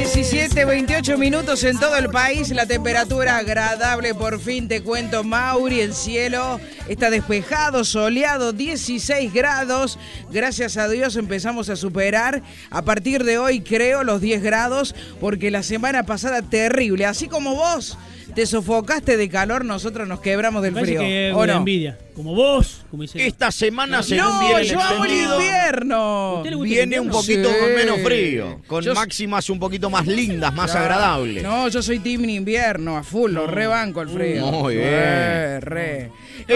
17:28 minutos en todo el país, la temperatura agradable, por fin te cuento, Mauri, el cielo está despejado, soleado, 16 grados, gracias a Dios empezamos a superar, a partir de hoy creo, los 10 grados, porque la semana pasada terrible, así como vos te sofocaste de calor, nosotros nos quebramos del frío, que ¿o no? Envidia, como vos, como dice. Esta semana, según No, viene el yo amo el extendido, invierno. viene un poquito Sí. menos frío, con Yo- máximas un poquito más lindas, más agradables. No, yo soy team invierno, a full, lo rebanco el frío. Muy bien. Re.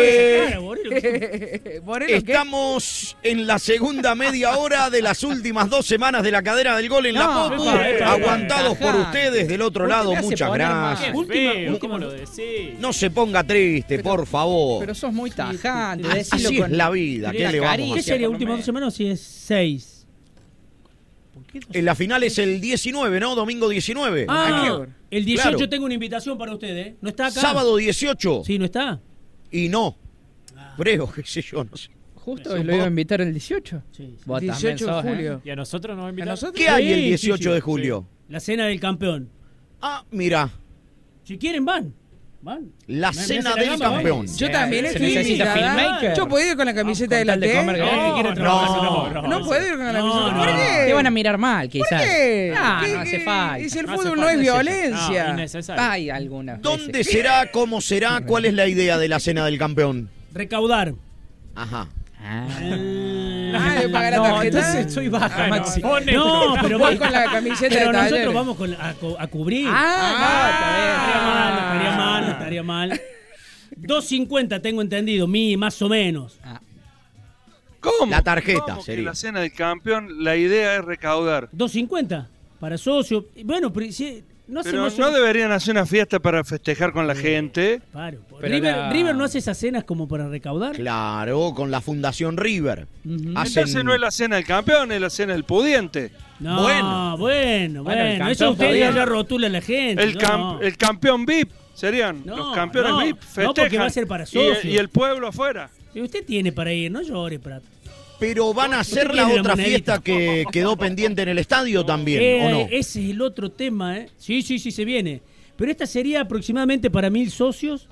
Morelo, ¿qué? Estamos en la segunda media hora de las últimas 2 semanas de la cadena del gol en la No, Popu, epa, aguantados por ustedes del otro lado, muchas gracias. ¿Cómo lo decís? No se ponga triste, por favor. Pero sos muy tajante. Así decilo es con- la vida, ¿qué la le vamos a caricia. ¿Qué hacer? sería últimas 2 semanas si es 6? ¿Por qué En la final es el 19, ¿no? Domingo 19. ¿A qué Ah, hora? el 18 Claro. tengo una invitación para ustedes, ¿eh? ¿No está acá? Sábado 18. Sí, ¿no está? Y no. Creo, qué sé yo, no sé. Justo lo iba a invitar el 18. Sí. Vos 18 de también sos, julio. ¿Y a nosotros nos ¿A invitan? nosotros? ¿Qué hay el Sí, 18 sí, de julio? La cena del campeón. Ah, mira, Si quieren, van. Van. la Me cena hace la del gama, campeón. ¿vale? Yo también se estoy necesita invitada. filmmaker. Yo puedo ir con la camiseta de la Con tal de T. comer No, No puedo ir con la camiseta. ¿Por no. qué? Te van a mirar mal, ¿Por quizás. qué? Ah, ¿Qué- no hace qué- falta. Y si el No hace fútbol no falta, es no, violencia. innecesario. Hay algunas ¿Dónde veces. será? ¿Cómo será? ¿Cuál es la idea de la cena del campeón? Recaudar. Ajá. Ah. Ah, ¿de pagar la No, tarjeta? entonces soy baja, Bueno, Maxi. No, pero Voy con la camiseta de pero nosotros Talleres. vamos a cubrir. Ah, Estaría mal, estaría mal. 2.50 tengo entendido, más o menos. ¿Cómo? La tarjeta ¿Cómo que sería. la cena del campeón, la idea es recaudar? 2.50 para socios. Bueno, pero si no Pero hacemos... no deberían hacer una fiesta para festejar con la gente. Paro. Pero River no hace esas cenas como para recaudar. Claro, con la Fundación River. Ujú. Hacen- Entonces no es la cena del campeón, es la cena del pudiente. No, Bueno. bueno. Bueno, el Eso campeón ustedes podía. ya rotulan a la gente. El campeón VIP serían No, los campeones no. VIP. No, Festejan. porque va a ser para Y- socios. Y el pueblo afuera. Y usted tiene para ir, no llore, Prato. Pero van a hacer ¿Usted la tiene la otra monedita? fiesta que quedó pendiente en el estadio también, ¿o no? Ese es el otro tema, ¿eh? Sí, se viene. Pero esta sería aproximadamente para 1.000 socios.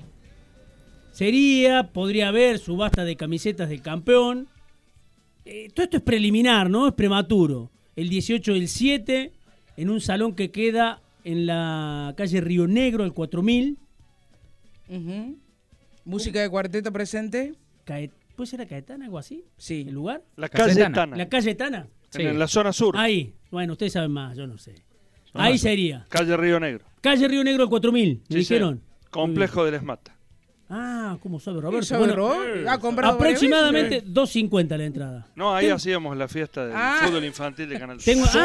Podría haber subasta de camisetas del campeón. Todo esto es preliminar, ¿no? Es prematuro. El 18 del 7, en un salón que queda en la calle Río Negro, el 4000. Ujú. Música de cuarteto presente. ¿Puede ser la Caetana, algo así? Sí. ¿El lugar? La calle Cayetana. Tana. ¿La calle Tana? Sí. En la zona sur. Ahí. Bueno, ustedes saben más, yo no sé. Ahí sería. Calle Río Negro. Calle Río Negro, el 4000. Me Sí, dijeron. Complejo del Esmata. Ah, ¿cómo sabe Roberto? ¿Sabe Bueno, Robert? ¿Ha comprado varias aproximadamente veces? 2.50 la entrada. No, ahí hacíamos la fiesta del Ah. fútbol infantil de Canal Tengo, Sur.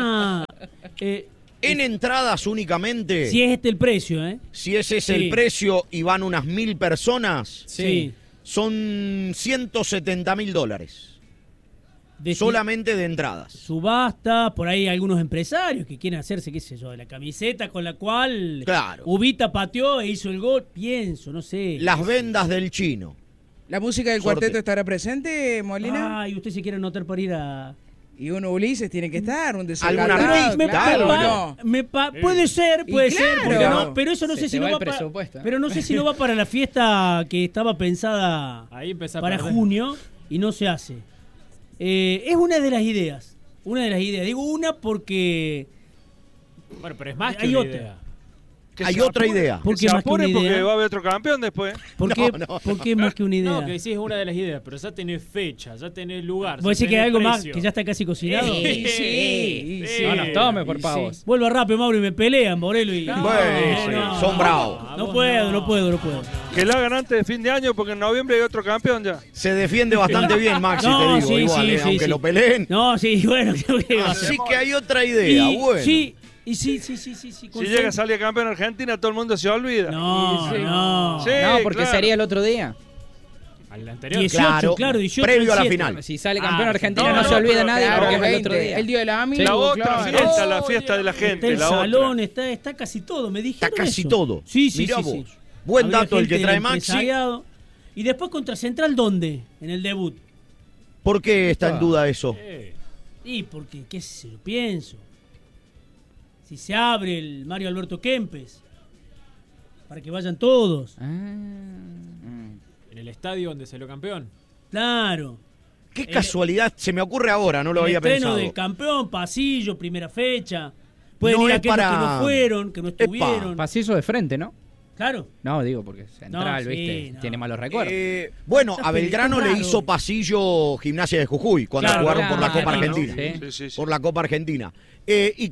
En entradas únicamente, si es este el precio, ¿eh? si ese es Sí. el precio y van unas 1.000 personas, Sí. son $170.000. De Solamente de entradas. subasta, por ahí algunos empresarios que quieren hacerse, qué sé yo, de la camiseta con la cual Claro. Ubita pateó e hizo el gol. Pienso, no sé. Las vendas del chino. ¿La música del Sorteo. cuarteto estará presente, Molina? Ay, usted se quiere anotar para ir a... Y uno Ulises tiene que estar, un ¿Algún desencanado. artista? Me Claro, pa- no. puede ser, Y puede ser, claro. porque no, pero eso no Se sé te si va no el va para, presupuesto. pero no sé si no va para la fiesta que estaba pensada Ahí empezá a para perder. junio y no se hace. Es una de las ideas, Digo una porque Bueno, pero es más que hay una otra. idea. Que Hay se otra apure, idea. ¿Por Que qué se más que una apure porque idea? va a haber otro campeón después. ¿Por qué, no. ¿por qué más que una idea? No, que sí es una de las ideas, pero ya tenés fecha, ya tenés lugar. ¿Vos ya decís que hay tenés algo más precio. que ya está casi cocinado? Sí. No nos tome por pavos. Vuelvo rápido, Mauro, y me pelean, Morelo y... Bueno, son bravos. No puedo. Que lo hagan antes de fin de año porque en noviembre hay otro campeón ya. Se defiende bastante bien, Maxi, No, te digo. sí, Igual, sí, aunque sí. lo peleen. No, sí, bueno, ¿qué va a hacer? Así que hay otra idea, Y- bueno. Sí, y sí. Si llega a salir campeón Argentina, todo el mundo se olvida. No, Sí. no. Sí, No, porque claro. sería el otro día. Al anterior. 18, Claro, 18 previo a la al 7. final. Si sale campeón Ah, Argentina no, no, no, se olvida pero nadie Claro, porque el es el otro 20, día. el día del amigo. La otra claro. fiesta, la Oh, fiesta de la Está gente, el la salón, otra. está casi todo, me Está dijeron casi eso. todo. Sí, Mirá sí, vos. sí. Buen Había dato el gente que trae del Maxi. empresariado. Y después contra Central, ¿dónde? En el debut. ¿Por qué está en duda eso? Y porque, qué sé yo, pienso. si se abre el Mario Alberto Kempes, para que vayan todos. En el estadio donde salió campeón. Claro. Qué casualidad, se me ocurre ahora, no lo había El estreno pensado. del campeón, pasillo, primera fecha. Pueden No ir es aquellos para- que no fueron, que no estuvieron. Pasillo de frente, ¿no? Claro. No, digo, porque Central, No, sí, ¿viste? no. Tiene malos recuerdos. Bueno, Está a Belgrano raro. le hizo pasillo Gimnasia de Jujuy cuando Claro, jugaron por la claro, Copa ¿no? Argentina. Sí. Sí. Por la Copa Argentina. Y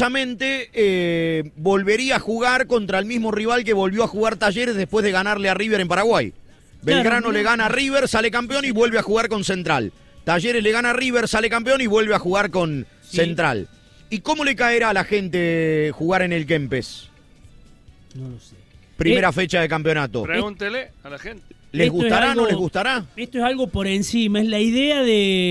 curiosamente volvería a jugar contra el mismo rival que volvió a jugar Talleres después de ganarle a River en Paraguay. Belgrano Claro, le gana a River, sale campeón y vuelve a jugar con Central. Talleres le gana a River, sale campeón y vuelve a jugar con Sí. Central. ¿Y cómo le caerá a la gente jugar en el Kempes? No lo sé. Primera fecha de campeonato. Pregúntele a la gente. ¿Les Esto es gustará o algo- no les gustará? Esto es algo por encima, es la idea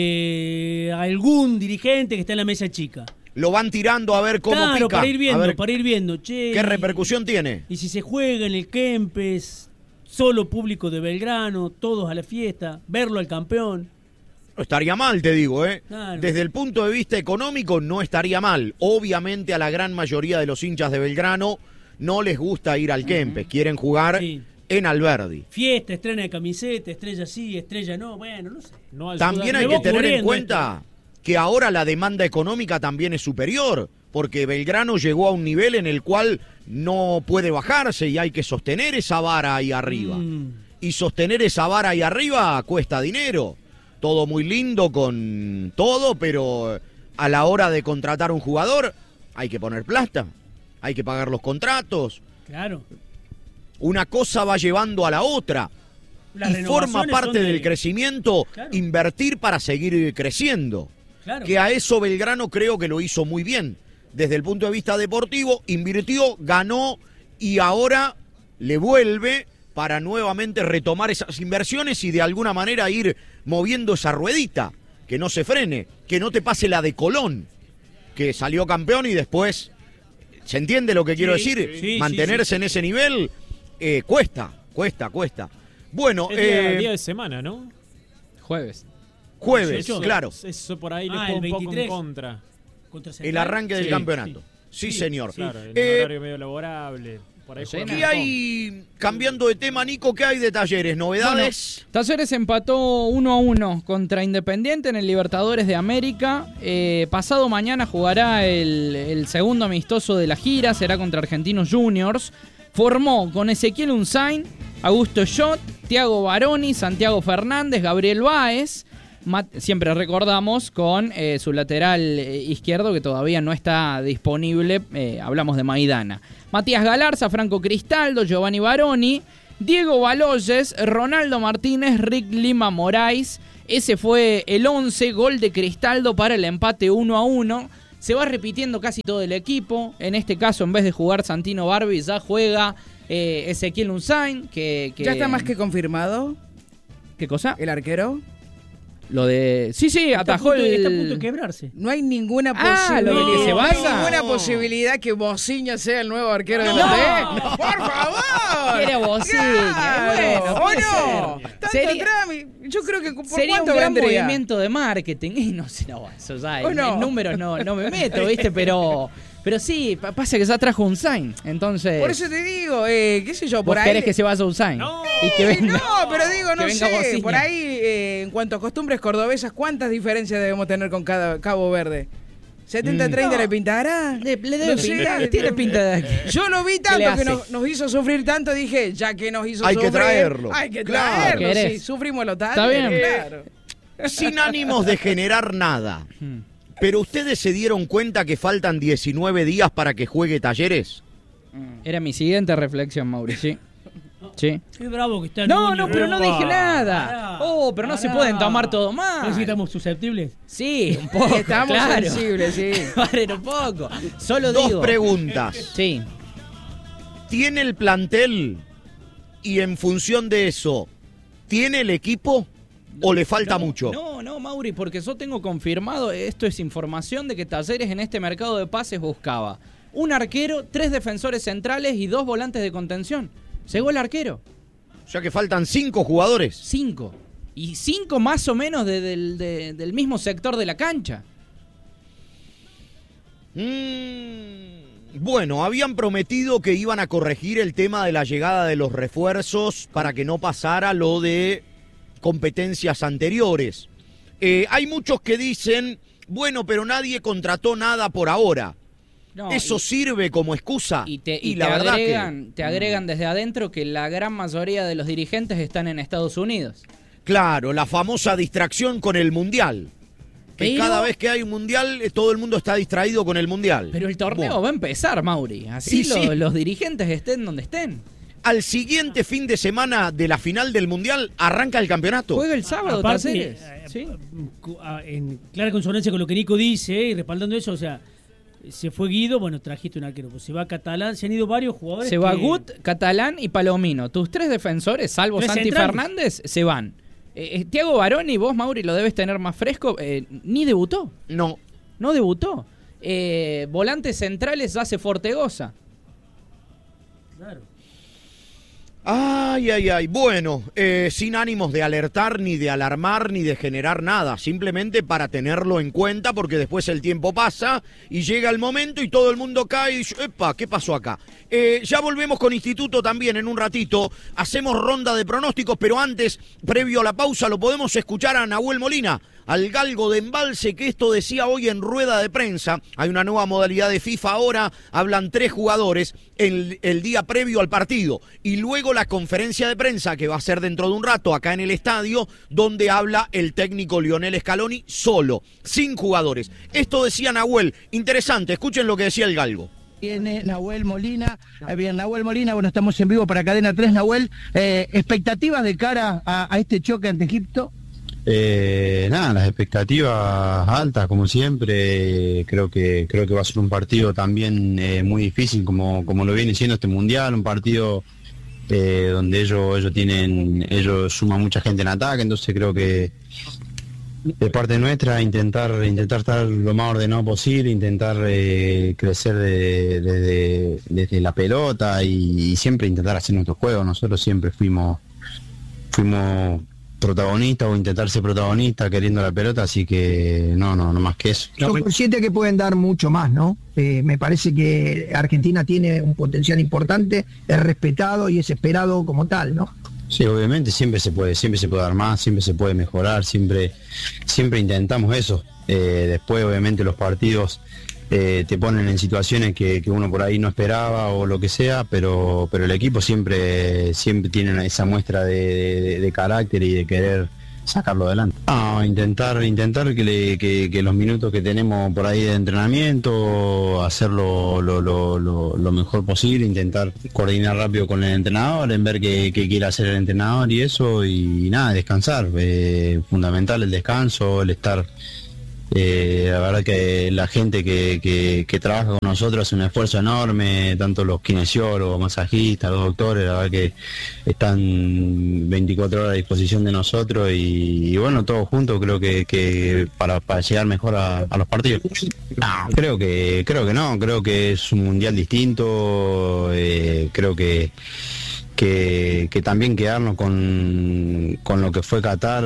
de algún dirigente que está en la mesa chica. Lo van tirando a ver cómo Claro, pica. para ir viendo, a ver Che, qué repercusión tiene. Y si se juega en el Kempes, solo público de Belgrano, todos a la fiesta, verlo al campeón. No estaría mal, te digo, ¿eh? Claro. Desde el punto de vista económico no estaría mal. Obviamente a la gran mayoría de los hinchas de Belgrano no les gusta ir al Kempes, quieren jugar Sí. en Alberdi. Fiesta, estrena de camiseta, estrella sí, estrella no, bueno, no sé. No ayuda También hay Me que va tener en ocurriendo cuenta que ahora la demanda económica también es superior, porque Belgrano llegó a un nivel en el cual no puede bajarse y hay que sostener esa vara ahí arriba. Y sostener esa vara ahí arriba cuesta dinero. Todo muy lindo con todo, pero a la hora de contratar un jugador hay que poner plata, hay que pagar los contratos. Claro. Una cosa va llevando a la otra. Las Y forma renovaciones parte son de- del crecimiento Claro. invertir para seguir creciendo. Claro. Que a eso Belgrano creo que lo hizo muy bien. Desde el punto de vista deportivo, invirtió, ganó y ahora le vuelve para nuevamente retomar esas inversiones y de alguna manera ir moviendo esa ruedita, que no se frene, que no te pase la de Colón, que salió campeón y después, ¿se entiende lo que quiero decir? sí, Mantenerse sí. en ese nivel cuesta. Bueno, Es día de semana, ¿no? Jueves. jueves, 18. claro, Eso por ahí le Ah, juega el un poco en 23. contra. Contra el Central. arranque del Sí, campeonato. Sí, señor. Claro, en Eh, horario medio laborable. Por ahí juega ¿qué ¿Qué hay, cambiando de tema, Nico, qué hay de Talleres? ¿Novedades? Talleres empató 1-1 contra Independiente en el Libertadores de América. Pasado mañana jugará el segundo amistoso de la gira, será contra Argentinos Juniors. Formó con Ezequiel Unzain, Augusto Schott, Thiago Baroni, Santiago Fernández, Gabriel Báez. Siempre recordamos con su lateral izquierdo que todavía no está disponible, hablamos de Maidana. Matías Galarza, Franco Cristaldo, Giovanni Baroni, Diego Baloyes, Ronaldo Martínez, Rick Lima Moraes. Ese fue el 11, gol de Cristaldo para el empate 1-1. Se va repitiendo casi todo el equipo. En este caso, en vez de jugar Santino Barbi, ya juega Ezequiel Unzain. Que ¿Ya está más que confirmado ¿Qué cosa? el arquero? Lo de... Sí, atajó Está a punto el... de quebrarse. No hay ninguna Ah, lo posibilidad. de que se no hay vaya. ninguna posibilidad que Bociña sea el nuevo arquero de No. la ¡Por favor! Quiere Bociña, Claro, bueno, ¿o puede no? ser. Tanto Sería- trámite. Yo creo que ¿por Sería un cuánto gran vendría? movimiento de marketing. Y no sé, no, eso ya, ¿O no? en números no me meto, ¿viste? Pero sí, pasa que ya trajo Unzain. Entonces, Por eso te digo, qué sé yo, vos por ahí. querés que se vaya Unzain. No. Y que venga. No, pero digo, que no venga sé, Bociña. por ahí, en cuanto a costumbres cordobesas, ¿cuántas diferencias debemos tener con cada Cabo Verde? ¿70-30 le pintará? Le debe No sé, pintar, tiene pinta de aquí. Yo lo vi le tanto que hace? nos hizo sufrir tanto, dije, ya que nos hizo Hay que sufrir, traerlo. hay que Claro. traerlo, ¿Querés? sí, sufrimos lo Está tanto. bien. Claro. Sin ánimos de generar nada. Pero ustedes se dieron cuenta que faltan 19 días para que juegue Talleres. Era mi siguiente reflexión, Mauri, sí. Sí. Qué bravo que está. No, Núñez. pero no dije Pará, nada. Oh, pero no se pará. pueden tomar todo mal. ¿No es que estamos susceptibles? Sí, un poco, Estamos claro. sensibles, sí. Paren un poco. Solo Dos digo. preguntas. Sí. ¿Tiene el plantel y en función de eso, ¿tiene el equipo o le falta mucho? No, Mauri, porque yo tengo confirmado, esto es información de que Talleres en este mercado de pases buscaba un arquero, 3 defensores centrales y 2 volantes de contención. Llegó el arquero. O sea que faltan 5 jugadores. 5. Y 5 más o menos del mismo sector de la cancha. Bueno, habían prometido que iban a corregir el tema de la llegada de los refuerzos para que no pasara lo de competencias anteriores. Hay muchos que dicen, bueno, pero nadie contrató nada por ahora. No, ¿Eso sirve como excusa? Y la verdad te agregan desde adentro que la gran mayoría de los dirigentes están en Estados Unidos. Claro, la famosa distracción con el Mundial. Que Pero- cada vez que hay un Mundial, todo el mundo está distraído con el Mundial. Pero el torneo Bueno, va a empezar, Mauri. Así Y sí. los dirigentes estén donde estén. al siguiente fin de semana de la final del Mundial, arranca el campeonato. Juega el sábado, Aparte, Talleres. ¿Sí? en clara consonancia con lo que Nico dice, y respaldando eso, o sea, se fue Guido, bueno, trajiste un arquero, pues se va Catalán, se han ido varios jugadores. Se va que- Gut, Catalán y Palomino. Tus tres defensores, salvo Tres Santi centrales. Fernández, se van. Thiago Baroni, vos, Mauri, lo debes tener más fresco. Ni debutó. No. No debutó. Volantes centrales hace Fortegoza. Claro. Ay, ay, ay. Bueno, sin ánimos de alertar, ni de alarmar, ni de generar nada. Simplemente para tenerlo en cuenta, porque después el tiempo pasa y llega el momento y todo el mundo cae y dice, epa, ¿qué pasó acá? Ya volvemos con Instituto también en un ratito. Hacemos ronda de pronósticos, pero antes, previo a la pausa, lo podemos escuchar a Nahuel Molina, al galgo de Embalse, que esto decía hoy en rueda de prensa. Hay una nueva modalidad de FIFA ahora, hablan 3 jugadores el día previo al partido y luego la conferencia de prensa que va a ser dentro de un rato acá en el estadio, donde habla el técnico Lionel Scaloni solo, sin jugadores. Esto decía Nahuel, interesante, escuchen lo que decía el galgo. Viene Nahuel Molina, Nahuel Molina, bueno, estamos en vivo para Cadena 3, Nahuel, expectativas de cara a este choque ante Egipto. Nada, las expectativas altas como siempre. Creo que va a ser un partido también muy difícil como lo viene siendo este mundial, un partido donde ellos suman mucha gente en ataque, entonces creo que de parte nuestra intentar estar lo más ordenado posible, intentar crecer desde la pelota y siempre intentar hacer nuestro juego. Nosotros siempre fuimos protagonista o intentar ser protagonista queriendo la pelota, así que no más que eso. Son conscientes que pueden dar mucho más, ¿no? Me parece que Argentina tiene un potencial importante, es respetado y es esperado como tal, ¿no? Sí, obviamente siempre se puede dar más, siempre se puede mejorar, siempre intentamos eso. Después obviamente los partidos te ponen en situaciones que uno por ahí no esperaba o lo que sea, pero el equipo siempre tiene esa muestra de carácter y de querer sacarlo adelante. No, intentar que los minutos que tenemos por ahí de entrenamiento, hacerlo lo mejor posible, intentar coordinar rápido con el entrenador, en ver qué quiere hacer el entrenador y eso, y nada, descansar. Fundamental el descanso, el estar. La verdad que la gente que trabaja con nosotros hace un esfuerzo enorme, tanto los kinesiólogos, masajistas, los doctores, la verdad que están 24 horas a disposición de nosotros y bueno, todos juntos creo que para llegar mejor a los partidos. No, creo que no, creo que es un mundial distinto, creo que también quedarnos con lo que fue Qatar,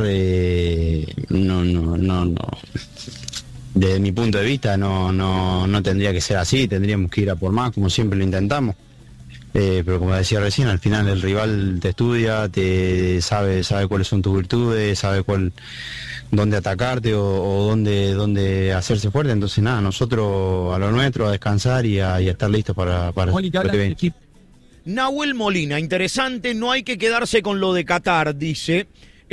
no. Desde mi punto de vista no tendría que ser así, tendríamos que ir a por más, como siempre lo intentamos. Pero como decía recién, al final el rival te estudia, sabe cuáles son tus virtudes, sabe dónde atacarte o dónde hacerse fuerte. Entonces nada, nosotros a lo nuestro, a descansar y a estar listos para lo que viene. Nahuel Molina, interesante, no hay que quedarse con lo de Qatar, dice.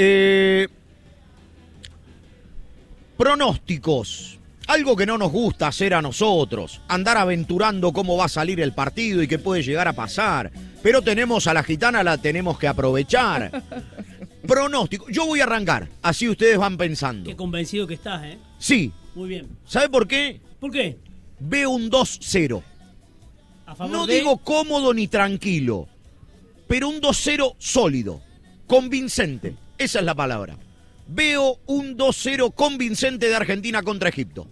Pronósticos, algo que no nos gusta hacer a nosotros, andar aventurando cómo va a salir el partido y qué puede llegar a pasar, pero tenemos a la gitana, la tenemos que aprovechar. Pronóstico, yo voy a arrancar, así ustedes van pensando. Qué convencido que estás, ¿eh? Sí. Muy bien. ¿Sabe por qué? ¿Por qué? Veo un 2-0. A favor No de... digo cómodo ni tranquilo, pero un 2-0 sólido, convincente, esa es la palabra. Veo un 2-0 convincente de Argentina contra Egipto.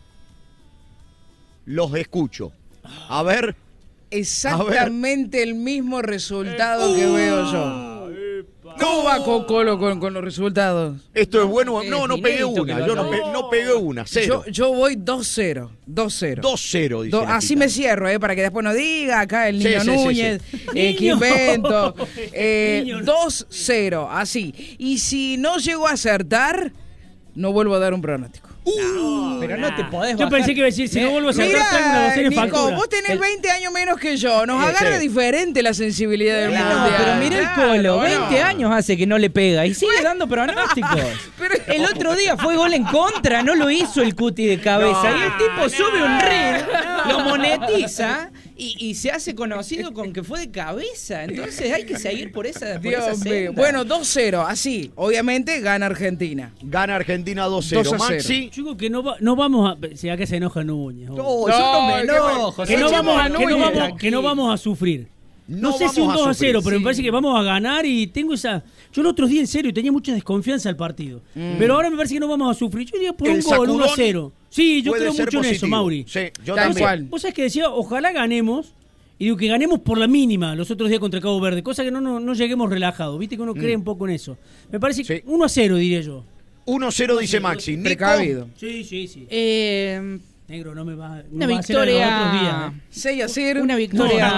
Los escucho. A ver. Exactamente el mismo resultado que veo yo. ¿Cómo va Colo con los resultados? Esto es bueno. Es No pegué inédito una. que Yo lo no pegué una. Cero. Yo voy 2-0. 2-0. 2-0, dice. la Así gitana. me cierro, para que después no diga acá el niño Sí, Núñez, Niño. Quimento. Niño. 2-0, así. Y si no llego a acertar, no vuelvo a dar un pronóstico. Pero no te podés Yo bajar. pensé que iba a decir, si no vuelvo a sacar, traigo una Mira, docena de Nico, factura. vos tenés 20 años menos que yo. Nos agarra sí. diferente la sensibilidad del No, mundial. pero mirá el Colo, Claro, 20 años hace que no le pega y sigue dando pronósticos. El otro día fue gol en contra, no lo hizo el Cuti de cabeza. Y el tipo sube un reel, lo monetiza y se hace conocido con que fue de cabeza. Entonces hay que seguir por esa Dios senda. mío. Bueno, 2-0, así. Obviamente gana Argentina. Gana Argentina 2-0. 2-0. Maxi. Yo digo que no vamos a... Si acá se enoja Núñez. No, yo no me enojo. Que no, soy vamos, Chema que, no Núñez, vamos, que no vamos a sufrir. No sé vamos si un a 2-0, sufrir. pero me parece que vamos a ganar y tengo esa... Yo los otros días, en serio, tenía mucha desconfianza al partido. Pero ahora me parece que no vamos a sufrir. Yo diría por El un gol, sacudón 1-0. Sí, yo puede creo ser mucho en eso, positivo. Mauri. Sí, yo Tal también. cual. Vos sabés que decía, ojalá ganemos. Y digo que ganemos por la mínima los otros días contra Cabo Verde. Cosa que no lleguemos relajados. Viste que uno cree un poco en eso. Me parece que Sí. 1-0, diría yo. 1-0 dice Maxi. Nico. Precavido. Sí. Eh, Negro, no me va, una va a hacer a los otros días. victoria. 6-0. Una victoria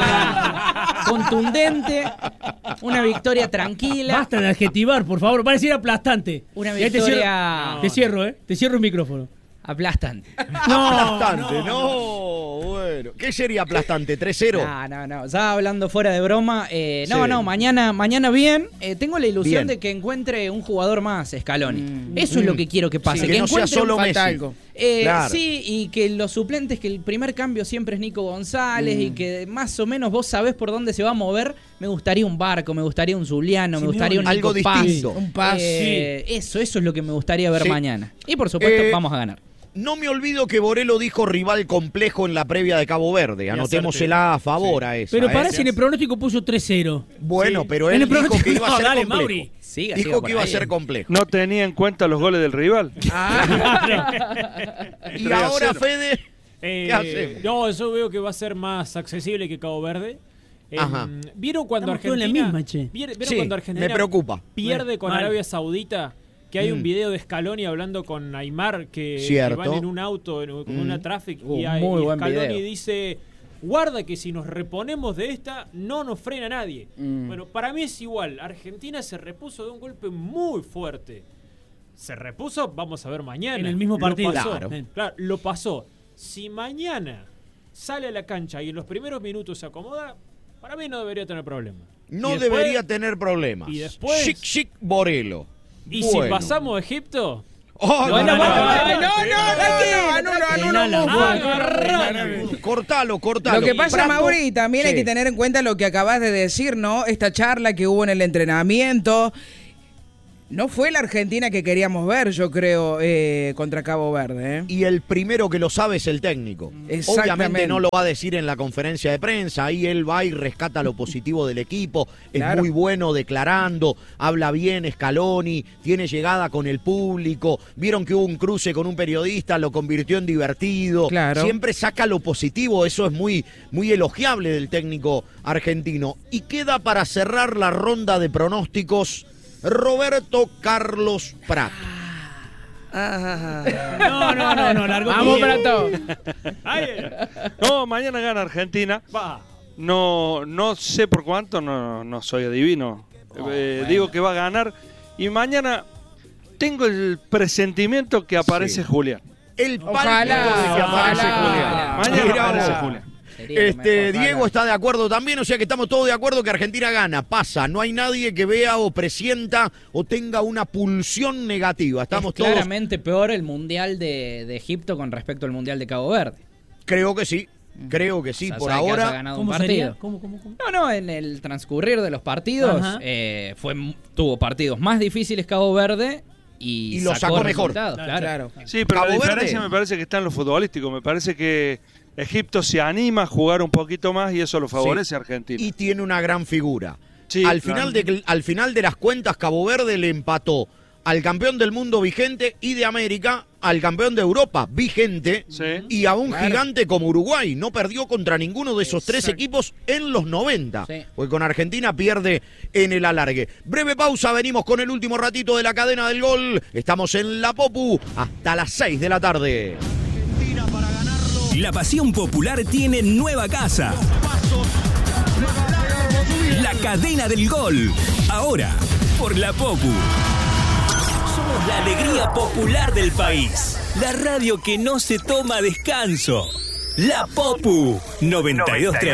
No. contundente. Una victoria tranquila. Basta de adjetivar, por favor. Va a decir aplastante. Una Y ahí victoria- Te cierro, ¿eh? Te cierro el micrófono. Aplastante. Aplastante, no. Bueno. ¿Qué sería aplastante? 3-0. No. Ya hablando fuera de broma. Sí. Mañana bien. Tengo la ilusión Bien. de que encuentre un jugador más, Scaloni. Eso es lo que quiero que pase. Sí, que no sea encuentre solo un- Messi. Falta algo. Claro. Sí, y que los suplentes, que el primer cambio siempre es Nico González y que más o menos vos sabés por dónde se va a mover. Me gustaría un Barco, me gustaría un Zuliano, me gustaría un algo Nico Paz. distinto. Un Paz. Eso es lo que me gustaría ver Sí. mañana. Y por supuesto, vamos a ganar. No me olvido que Borelo dijo rival complejo en la previa de Cabo Verde. Anotémosela a favor a esa. Pero ¿eh? parece en el pronóstico puso 3-0. Bueno, pero En él el dijo pronóstico- que iba a No, ser dale, complejo. Mauri. Siga Dijo por que iba a ahí. ser complejo. No tenía en cuenta los goles del rival. Y ahora, Fede, ¿qué hacemos? No, yo veo que va a ser más accesible que Cabo Verde. Ajá. ¿Vieron cuando Estamos todos en la Argentina, misma, che. ¿Vieron Sí, cuando Argentina me preocupa. pierde con Mal. Arabia Saudita? Que hay un video de Scaloni hablando con Aymar que Cierto. van en un auto, con una traffic, y muy buen Scaloni video. dice, guarda que si nos reponemos de esta, no nos frena nadie. Bueno, para mí es igual. Argentina se repuso de un golpe muy fuerte. Se repuso, vamos a ver mañana. En el mismo partido. Lo pasó. Claro. Claro, lo pasó. Si mañana sale a la cancha y en los primeros minutos se acomoda, para mí no debería tener problema. No Y después- debería tener problemas. y después- Chic Borelo. Y Bueno. si pasamos a Egipto, Oh, No, no, Cortalo. Lo que pasa, Prato, Mauri, también hay sí. que tener en cuenta lo que acabas de decir, ¿no? Esta charla que hubo en el entrenamiento. No fue la Argentina que queríamos ver, yo creo, contra Cabo Verde, ¿eh? Y el primero que lo sabe es el técnico. Exactamente. Obviamente no lo va a decir en la conferencia de prensa. Ahí él va y rescata lo positivo del equipo. Es Claro. muy bueno declarando. Habla bien Scaloni. Tiene llegada con el público. Vieron que hubo un cruce con un periodista. Lo convirtió en divertido. Claro. Siempre saca lo positivo. Eso es muy, muy elogiable del técnico argentino. Y queda para cerrar la ronda de pronósticos Roberto Carlos Prat. No, largo. Vamos, Prato. No, mañana gana Argentina. va. No sé por cuánto, no soy adivino. Digo que va a ganar. Y mañana tengo el presentimiento que aparece Sí. Julián. El Ojalá, pálpito de que aparece ojalá. Julián. Mañana Mirá aparece vos. Julián. Diego está de acuerdo también, o sea que estamos todos de acuerdo que Argentina gana, pasa, no hay nadie que vea o presienta o tenga una pulsión negativa. Estamos Es todos, claramente peor el Mundial de Egipto con respecto al Mundial de Cabo Verde. creo que sí, O sea, por sabe que haya ahora. ganado un ¿Cómo partido. sería? ¿Cómo? No, en el transcurrir de los partidos Ajá. tuvo partidos más difíciles Cabo Verde y lo sacó mejor. resultados, claro. Sí, pero Cabo la Verde. diferencia me parece que está en lo futbolístico. Me parece que Egipto se anima a jugar un poquito más y eso lo favorece a Argentina. Y tiene una gran figura. Sí, al claro. final de las cuentas, Cabo Verde le empató al campeón del mundo vigente y de América al campeón de Europa, vigente, y a un gigante como Uruguay. No perdió contra ninguno de esos tres equipos en los 90. Porque con Argentina pierde en el alargue. Breve pausa, venimos con el último ratito de la cadena del gol. Estamos en La Popu hasta las 6 de la tarde. La pasión popular tiene nueva casa. La cadena del gol. Ahora, por La Popu. Somos la alegría popular del país. La radio que no se toma descanso. La Popu 92.3.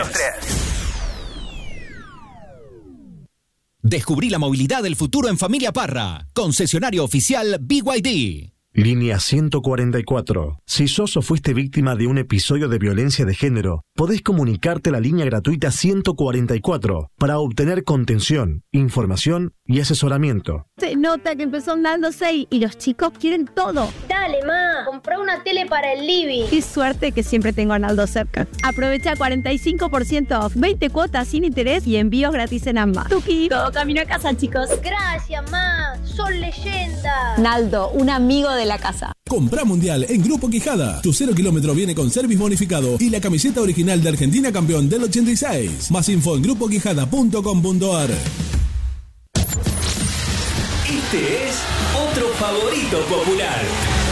Descubrí la movilidad del futuro en Familia Parra. Concesionario oficial BYD. Línea 144. Si sos o fuiste víctima de un episodio de violencia de género, podés comunicarte a la línea gratuita 144 para obtener contención, información y asesoramiento. Se nota que empezó andándose y los chicos quieren todo. Dale, ma, comprá una tele para el living. Qué suerte que siempre tengo a Naldo cerca. Aprovecha 45% off, 20 cuotas sin interés y envíos gratis en ambas. Tuki, todo camino a casa, chicos. Gracias, ma, son leyenda. Naldo, un amigo de la casa. Comprá Mundial en Grupo Quijada. Tu 0 kilómetro viene con service bonificado y la camiseta original de Argentina campeón del 86. Más info en grupoquijada.com.ar. Este es otro favorito popular.